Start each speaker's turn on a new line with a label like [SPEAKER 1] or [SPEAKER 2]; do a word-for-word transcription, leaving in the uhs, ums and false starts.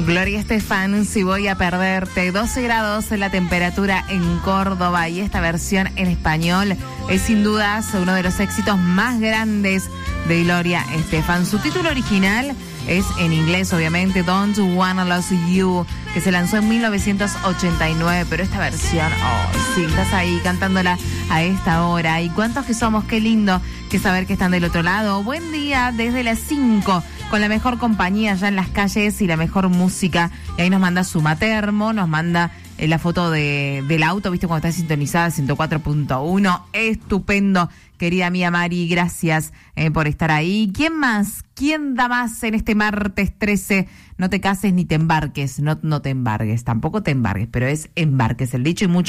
[SPEAKER 1] Gloria Estefan, Si voy a perderte, doce grados la temperatura en Córdoba, y esta versión en español es sin dudas uno de los éxitos más grandes de Gloria Estefan. Su título original es en inglés, obviamente, Don't Wanna Lose You, que se lanzó en mil novecientos ochenta y nueve, pero esta versión, oh, sí, estás ahí cantándola a esta hora. Y cuántos que somos, qué lindo que saber que están del otro lado. Buen día desde las cinco, con la mejor compañía ya en las calles y la mejor música. Y ahí nos manda su matermo, nos manda eh, la foto de, del auto, viste, cuando está sintonizada ciento cuatro punto uno. Estupendo, querida mía Mari, gracias eh, por estar ahí. ¿Quién más? ¿Quién da más en este martes trece? No te cases ni te embarques, no, no te embargues, tampoco te embargues, pero es embarques el dicho y mucho.